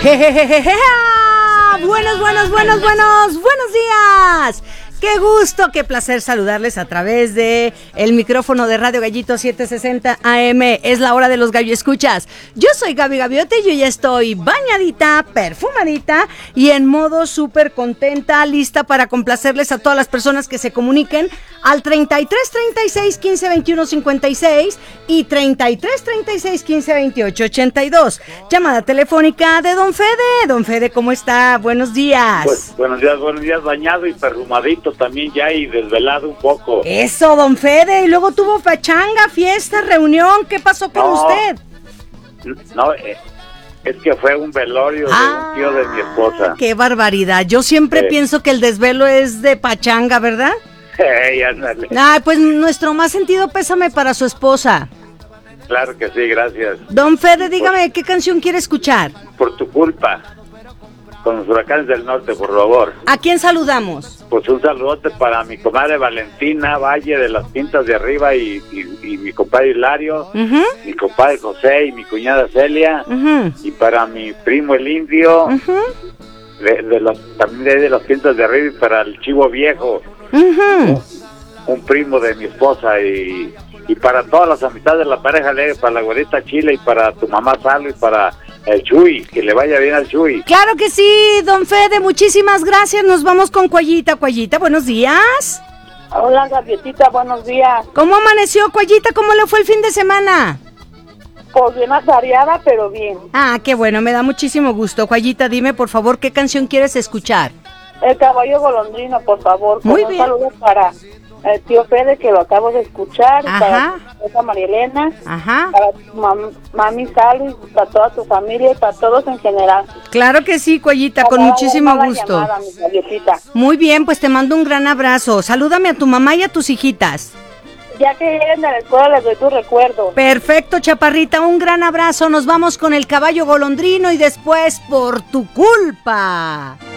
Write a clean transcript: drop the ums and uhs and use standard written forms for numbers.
Buenos días. Qué gusto, qué placer saludarles a través de el micrófono de Radio Gallito 760 AM. Es la hora de los gallo escuchas. Yo soy Gaby Gaviote, yo ya estoy bañadita, perfumadita y en modo súper contenta, lista para complacerles a todas las personas que se comuniquen al 33 36 15 21 56 y 33 36 15 28 82. Llamada telefónica de Don Fede. Don Fede, ¿cómo está? Buenos días. Pues, buenos días, bañado y perfumadito también ya y desvelado un poco. Eso, Don Fede, y luego tuvo pachanga, fiesta, reunión. ¿Qué pasó con usted? No, es que fue un velorio de un tío de mi esposa. ¡Qué barbaridad! Yo siempre pienso que el desvelo es de pachanga, ¿verdad? Ándale. Ay, pues nuestro más sentido pésame para su esposa. Claro que sí, gracias. Don Fede, dígame, ¿qué canción quiere escuchar? Por tu culpa, con los huracanes del norte, por favor. ¿A quién saludamos? Pues un saludote para mi comadre Valentina Valle de las Pintas de Arriba y mi compadre Hilario, mi compadre José y mi cuñada Celia, y para mi primo el Indio, también de las Pintas de Arriba, y para el Chivo Viejo, un primo de mi esposa, y para todas las amistades de la pareja alegre, para la güerita Chile y para tu mamá Salo y para el Chuy, que le vaya bien al Chuy. Claro que sí, Don Fede, muchísimas gracias. Nos vamos con Cuayita. Cuayita, buenos días. Hola, Gaviotita, buenos días. ¿Cómo amaneció, Cuayita? ¿Cómo le fue el fin de semana? Pues bien atareada, pero bien. Ah, qué bueno, me da muchísimo gusto. Cuayita, dime, por favor, ¿qué canción quieres escuchar? El caballo golondrino, por favor. Muy bien. Un saludo para el tío Fede, que lo acabo de escuchar, para tu esposa María Elena, para tu mami Sally, para toda tu familia y para todos en general. Claro que sí, Cuayita, con muchísimo gusto. Llamada, mi muy bien, pues te mando un gran abrazo. Salúdame a tu mamá y a tus hijitas. Ya que lleguen de la escuela les doy tu recuerdo. Perfecto, chaparrita, un gran abrazo. Nos vamos con el caballo golondrino y después Por tu culpa.